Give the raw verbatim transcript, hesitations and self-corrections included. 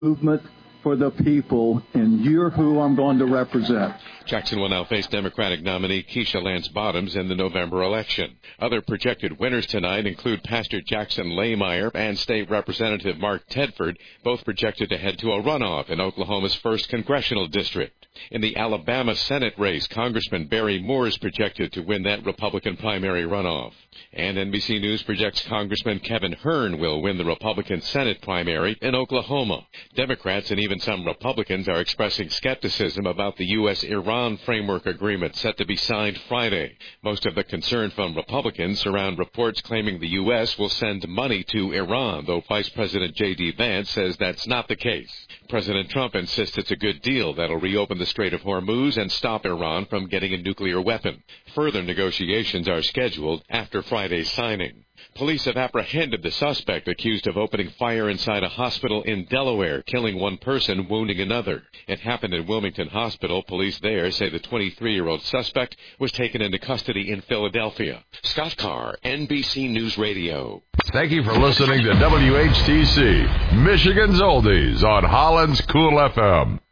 movement for the people, and you're who I'm going to represent. Jackson will now face Democratic nominee Keisha Lance Bottoms in the November election. Other projected winners tonight include Pastor Jackson Lahmeyer and State Representative Mark Tedford, both projected to head to a runoff in Oklahoma's first congressional district. In the Alabama Senate race, Congressman Barry Moore is projected to win that Republican primary runoff. And N B C News projects Congressman Kevin Hern will win the Republican Senate primary in Oklahoma. Democrats and even some Republicans are expressing skepticism about the U S Iran framework agreement set to be signed Friday. Most of the concern from Republicans surround reports claiming the U S will send money to Iran, though Vice President J D Vance says that's not the case. President Trump insists it's a good deal that'll reopen the Strait of Hormuz and stop Iran from getting a nuclear weapon. Further negotiations are scheduled after Friday's signing. Police have apprehended the suspect accused of opening fire inside a hospital in Delaware, killing one person, wounding another. It happened in Wilmington Hospital. Police there say the twenty-three-year-old suspect was taken into custody in Philadelphia. Scott Carr, N B C News Radio. Thank you for listening to W H T C, Michigan's Oldies on Holland's Cool F M.